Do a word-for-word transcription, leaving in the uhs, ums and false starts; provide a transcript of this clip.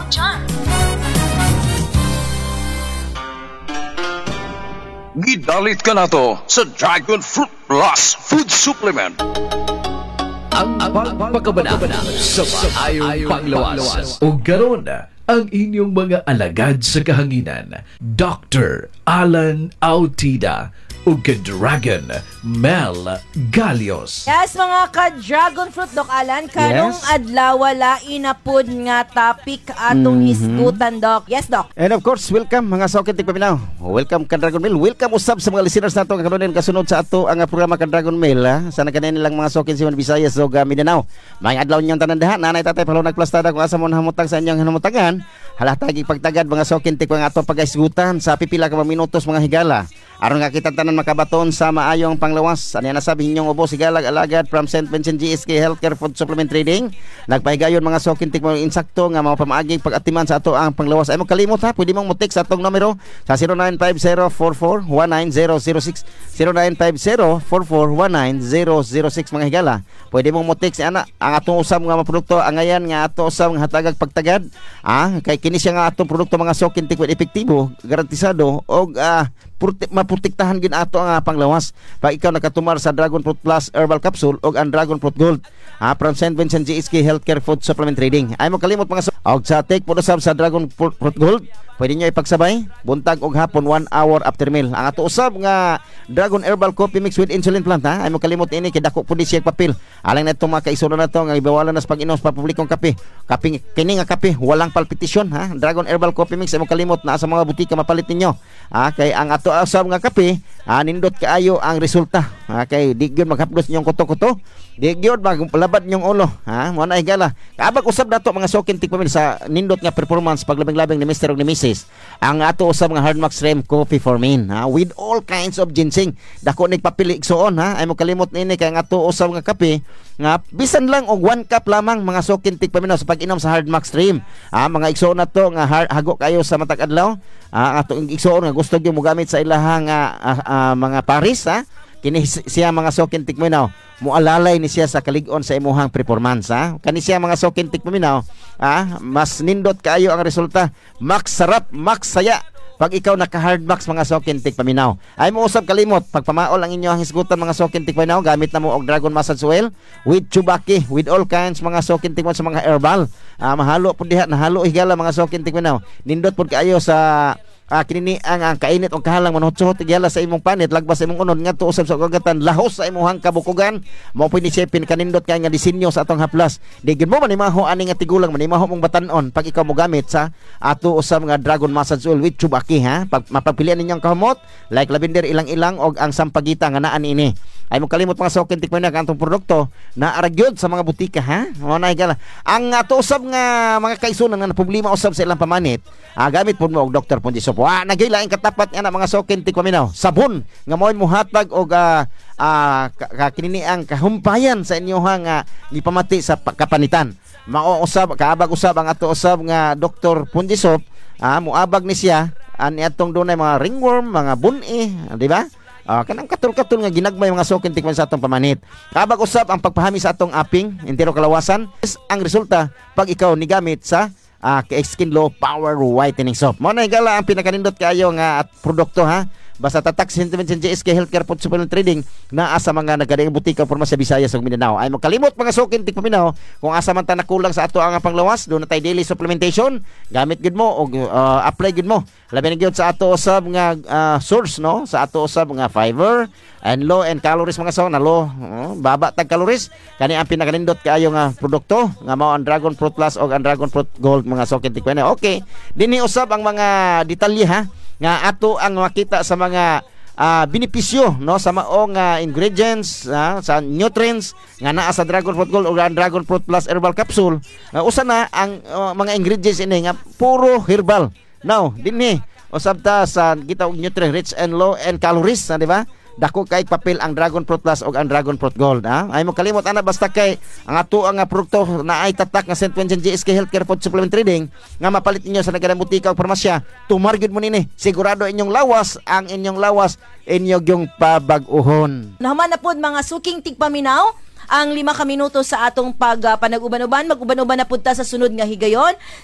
dyan. Gidalit ka na to sa Dragon Fruit Plus Food Supplement. Ang pagpakabana sa maayong panglawas. O garon ang inyong mga alagad sa kahanginan, Doctor Alan Autida o ka-Dragon Mel Galios. Yes, mga ka-Dragon Fruit, Doc Alan, karong Yes. adlaw wala inapod nga topic atong Mhm. hisgutan, Doc. Yes, Doc. And of course, welcome mga Sokin Tigpaminaw. Welcome ka Dragon Mail. Welcome usab sa mga listeners nato nga kanunin kasunod sa ato ang programa ka Dragon Mail. Ha? Sana kanin nilang mga Sokin si Visayas o Mindanao. May adlaw ninyong tanan dahan. Nanay tatay palo nagplastada kung asa mo nahamutang sa inyong hamutangan. Halatagi pagtagad mga Sokin Tig nga ato pagaisgutan sa pipila ka mga minutos mga higala. Aron nga kita tanan makabaton sa maayong panglawas. Ano yan nasabi ninyong ubos higalag alagad from Saint Vincent G S K Healthcare Food Supplement Trading. Nagpahigayon mga Sokin Tig mga insakto nga mga pamaaging pag-atiman sa ato ang panglawas. Ay mo kalimot ha, pwede mong mutik sa atong numero sa zero nine five zero four four one nine zero zero six zero nine five zero four four one nine zero zero six mga higala. Pwede mong mutik si ana ang atong usab nga mga produkto angayan nga ato usab nga hatagag pagtagad. Ah, kay kini siya nga atong produkto mga Sokin Tig epektibo, garantisado og ah, Purti, maprotektahan gin ato ang uh, panglawas. Pag ikaw nakatumar sa Dragon Fruit Plus Herbal Capsule o ang Dragon Fruit Gold uh, from Saint Vincent G S K Healthcare Food Supplement Trading. Ay mo kalimot mga so- og sa take po usab sa Dragon Fruit Gold. Pwede nyo ipagsabay buntag og hapon one hour after meal. Ang ato usab nga Dragon Herbal Coffee mixed with insulin plant ha. Ay mo kalimot ini kay dako pud siya papel. Alang na itong mga kaisuno na to nga ibawalan na sa pag-inom sa publikong kape. Kaping kini nga kape walang palpitasyon ha. Dragon Herbal Coffee mix ay mo kalimot na sa mga butika mapalit ninyo. Ah, kay ang ato usab nga kape, ah, nindot kaayo ang resulta. Ah, kay di gyud maghaplos ninyong kuto-kuto, di gyud maglabad ninyong ulo. Ha, mo na higala. Kaabag usab dato mga Sokin Tig sa nindot nga performance paglabing-labing ni Mister ug ni Missus Ang ato usab nga Hardmax Rem Coffee for Men, ha, with all kinds of ginseng. Dako nig papili igsuon ha. Ay mo kalimot nini kay ang ato usab nga kape nga bisan lang og one cup lamang mga Sokin Tig sa pag-inom sa Hardmax Rem. Ah, mga igsuon na to nga har- hago kayo sa matag adlaw. Ah, ato igsuon nga gusto gyud mo gamit sa ilahang uh, uh, uh, mga paris ha. Kini siya mga Sokin Tig mualalay ni siya sa kalig-on sa imuhang performance ha. Kani siya mga Sokin Tig ah, mas nindot kaayo ang resulta. Max sarap, max saya pag ikaw naka Hardmax mga Sokin Tig paminaw. Ay mo usab kalimot pagpamaol ang inyong hisgutan mga Sokin Tig paminaw gamit na mo og Dragon Massage Oil with Chubaki with all kinds mga Sokin Tig sa mga herbal. Ah, mahalo pud diha, nahalo higala mga Sokin Tig nindot pud kaayo sa Ah, kinini ang, ang kainit o kahalang manhotso tigala sa imong panit lagbas sa imong unod ngadto usab sa kagatan lahos sa imong kabukugan mo pwede sipin kanindot kay nga disenyo sa atong haplas di gyud mo manimaho ani nga tigulang manimaho mong batan-on pag ikaw mo gamit sa ato usab nga Dragon Massage Oil with Chubaki ha. Pag mapapilian ninyong kahumot like lavender ilang-ilang og ang sampagita nga naa niini. Ay mo kalimot mga Sokin Tig na kantong produkto na aragyod sa mga butika ha. Mo na higala ang ato usab nga mga kaisunan nga problema usab sa ilang pamanit. Ah, gamit pud mo og Doctor Pondisop. Wa nagilaing katapat nga mga Sokin Tig sabon nga mo'y muhatag og uh, uh, kinini ang kahumpayan sa inyohang uh, gipamati sa kapanitan. Mao usab kaabag usab ang ato usab nga Doctor Pondisop. Ah, muabag ni siya ani atong dunay mga ringworm, mga buni, di ba? Uh, kanang katul-katul nga ginagmay mga Sokin Tig sa atong pamanit. Kabag usab ang pagpahami sa atong aping entero kalawasan is ang resulta pag ikaw ni gamit sa uh, Skin Low Power Whitening Soap. Mo na higala ang pinakanindot kayo nga at produkto ha. Basta tatak Saint Vincent G S K Healthcare Food Supplement Trading na asa mga nagadaing butika porma sa Visayas ug Mindanao. Ay magkalimot mga Sokin Tig paminaw kung asa man ta nakulang sa ato ang panglawas do na tay daily supplementation gamit gid mo og uh, apply gid mo labi na gyud sa ato usab nga uh, source no sa ato usab nga fiber and low and calories mga so na low uh, baba tag calories kani ang pinakanindot kaayo nga produkto nga mao ang Dragon Fruit Plus og ang Dragon Fruit Gold mga Sokin Tig paminaw. Okay dinhi usab ang mga detalye ha nga ato ang makita sa mga uh, benepisyo no sa maong uh, ingredients uh, sa nutrients nga naa sa Dragon Fruit Gold o Dragon Fruit Plus Herbal Capsule. Uh, usa na ang uh, mga ingredients ini nga puro herbal. Now dinhi usab ta sa kita og nutrient rich and low and calories di ba? Dako kay papel ang Dragon Fruit Plus o ang Dragon Fruit Gold ha. Ay mo kalimot ana basta kay ang ato ang produkto na ay tatak nga Saint Vincent G S K Healthcare Food Supplement Trading nga mapalit ninyo sa nagadaang butika o parmasya tumargid mo nini sigurado inyong lawas ang inyong lawas inyo gyung pabag-uhon. Naman na pod mga suking tigpaminaw ang lima ka minuto sa atong pag uh, panag-uban-uban. Mag-uban-uban na punta sa sunod nga higayon